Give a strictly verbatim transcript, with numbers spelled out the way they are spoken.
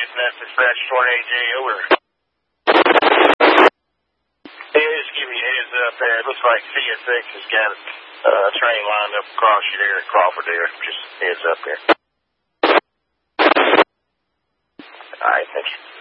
Memphis, Branch Short A J, over. Hey, just give me a heads up there. It looks like C S X has got uh, a train lined up across you there at Crawford there. Just heads up there. All right, thank you.